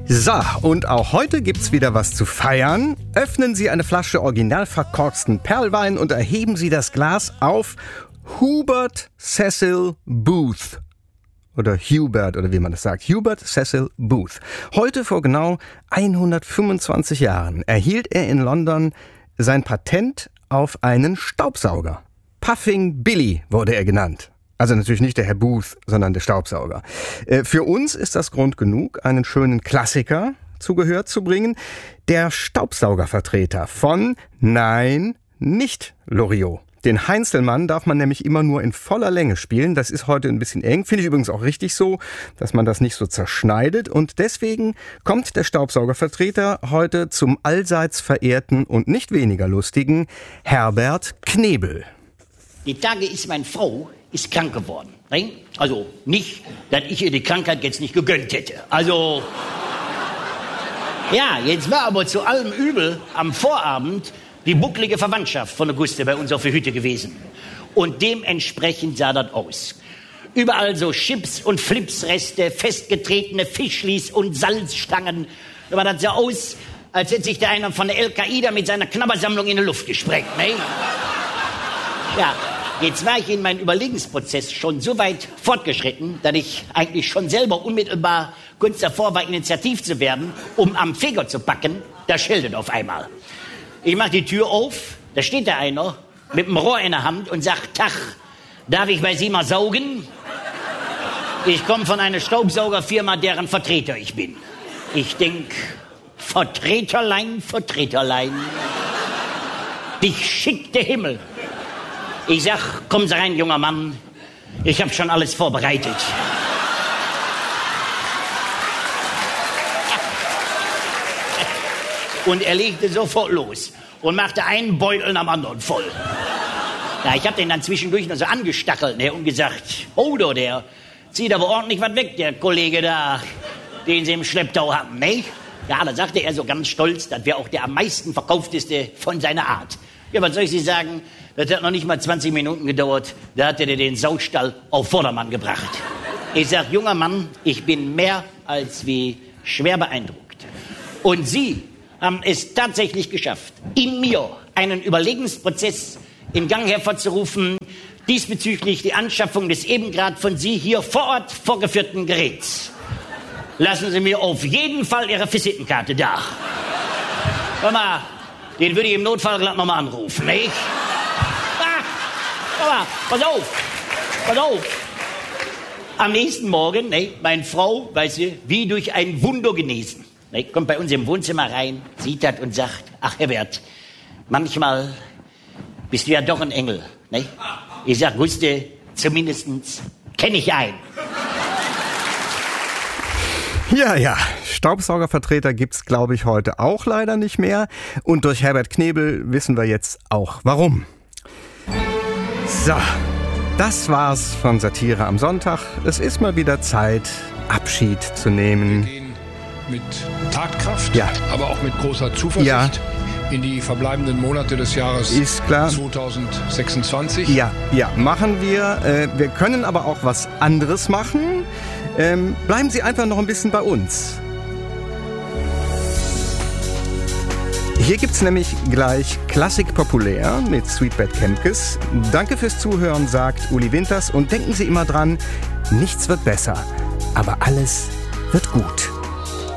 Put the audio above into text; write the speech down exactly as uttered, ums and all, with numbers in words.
So, und auch heute gibt's wieder was zu feiern. Öffnen Sie eine Flasche original verkorksten Perlwein und erheben Sie das Glas auf Hubert Cecil Booth. Oder Hubert, oder wie man das sagt. Hubert Cecil Booth. Heute vor genau hundertfünfundzwanzig Jahren erhielt er in London sein Patent auf einen Staubsauger. Puffing Billy wurde er genannt. Also natürlich nicht der Herr Booth, sondern der Staubsauger. Äh, für uns ist das Grund genug, einen schönen Klassiker zu Gehör zu bringen. Der Staubsaugervertreter von, nein, nicht Loriot. Den Heinzelmann darf man nämlich immer nur in voller Länge spielen. Das ist heute ein bisschen eng. Finde ich übrigens auch richtig so, dass man das nicht so zerschneidet. Und deswegen kommt der Staubsaugervertreter heute zum allseits verehrten und nicht weniger lustigen Herbert Knebel. Die Tage ist meine Frau ist krank geworden. Ne? Also nicht, dass ich ihr die Krankheit jetzt nicht gegönnt hätte. Also, ja, jetzt war aber zu allem Übel am Vorabend die bucklige Verwandtschaft von der Guste bei uns auf der Hütte gewesen. Und dementsprechend sah das aus. Überall so Chips- und Flipsreste, festgetretene Fischlis und Salzstangen. Da war das so aus, als hätte sich der einer von der Al-Qaida mit seiner Knabbersammlung in die Luft gesprengt. Ne? Ja. Jetzt war ich in meinem Überlegensprozess schon so weit fortgeschritten, dass ich eigentlich schon selber unmittelbar kurz davor war, initiativ zu werden, um am Feger zu packen. Da schildert auf einmal. Ich mach die Tür auf, da steht da einer mit dem Rohr in der Hand und sagt, Tach, darf ich bei Sie mal saugen? Ich komme von einer Staubsaugerfirma, deren Vertreter ich bin. Ich denk, Vertreterlein, Vertreterlein, dich schickt der Himmel. Ich sag, kommen Sie rein, junger Mann. Ich habe schon alles vorbereitet. Und er legte sofort los und machte einen Beutel nach dem anderen voll. Ja, ich habe den dann zwischendurch noch so angestachelt, ne, und gesagt, oh, do, der zieht aber ordentlich was weg, der Kollege da, den Sie im Schlepptau haben, ne? Ja, da sagte er so ganz stolz, das wäre auch der am meisten verkaufteste von seiner Art. Ja, was soll ich Sie sagen? Das hat noch nicht mal zwanzig Minuten gedauert. Da hat er den Saustall auf Vordermann gebracht. Ich sag, junger Mann, ich bin mehr als wie schwer beeindruckt. Und Sie haben es tatsächlich geschafft, in mir einen Überlegensprozess in Gang hervorzurufen, diesbezüglich die Anschaffung des eben gerade von Sie hier vor Ort vorgeführten Geräts. Lassen Sie mir auf jeden Fall Ihre Visitenkarte da. Hör mal, den würde ich im Notfall gleich nochmal anrufen, nicht? Aber, pass auf, pass auf. Am nächsten Morgen, ne, meine Frau, weißt du, wie durch ein Wunder genesen, ne, kommt bei uns im Wohnzimmer rein, sieht das und sagt, ach Herbert, manchmal bist du ja doch ein Engel. Ne? Ich sag, Guste, zumindest kenne ich einen. Ja, ja, Staubsaugervertreter gibt's, glaube ich, heute auch leider nicht mehr. Und durch Herbert Knebel wissen wir jetzt auch, warum. So, das war's von Satire am Sonntag. Es ist mal wieder Zeit, Abschied zu nehmen. Wir gehen mit Tatkraft, ja, aber auch mit großer Zuversicht, ja, in die verbleibenden Monate des Jahres ist klar. zweitausendsechsundzwanzig. Ja, ja, machen wir. Äh, wir können aber auch was anderes machen. Ähm, bleiben Sie einfach noch ein bisschen bei uns. Hier gibt's nämlich gleich Klassik populär mit Sweetbet Kemkes. Danke fürs Zuhören, sagt Uli Winters. Und denken Sie immer dran, nichts wird besser, aber alles wird gut.